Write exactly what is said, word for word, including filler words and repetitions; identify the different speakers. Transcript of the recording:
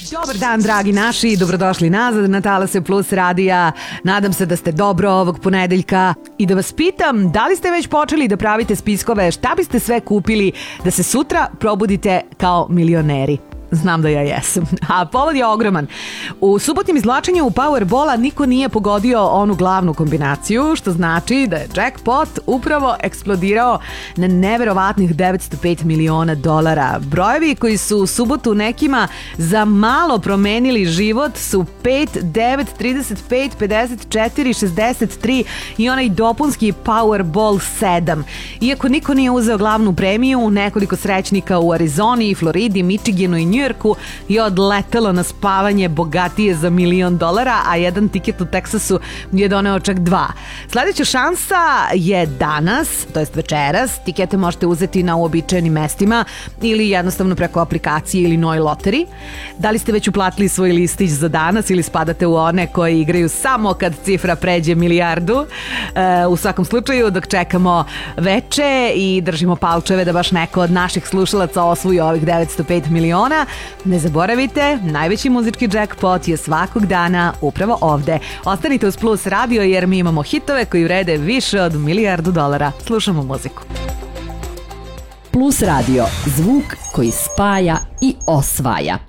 Speaker 1: Dobar dan, dragi naši, dobrodošli nazad na Talase Plus radija. Nadam se da ste dobro ovog ponedeljka i da vas pitam da li ste već počeli da pravite spiskove šta biste sve kupili da se sutra probudite kao milioneri. Znam da ja jesam. A povod je ogroman. U subotnjem izvlačenju u Powerbola niko nije pogodio onu glavnu kombinaciju, što znači da je jackpot upravo eksplodirao na neverovatnih devetsto pet miliona dolara. Brojevi koji su u subotu nekima za malo promenili život su pet, devet, trideset pet, pedeset četiri, šezdeset tri i onaj dopunski Powerball sedam. Iako niko nije uzeo glavnu premiju, nekoliko srećnika u Arizoni, Floridi, Michiganu i New Yorku je odletelo na spavanje bogatije za milion dolara, a jedan tiket u Teksasu je doneo čak dva. Sljedeća šansa je danas, to jest večeras. Tikete možete uzeti na uobičajenim mestima ili jednostavno preko aplikacije ili Noj Loteri. Da li ste već uplatili svoj listić za danas ili spadate u one koji igraju samo kad cifra pređe milijardu? E, u svakom slučaju, dok čekamo veče i držimo palčeve da baš neko od naših slušalaca osvoji ovih devetsto pet miliona, ne zaboravite, najveći muzički jackpot je svakog dana upravo ovde. Ostanite uz Plus radio jer mi imamo hitove koji vrede više od milijardu dolara. Slušamo muziku.
Speaker 2: Plus radio, zvuk koji spaja i osvaja.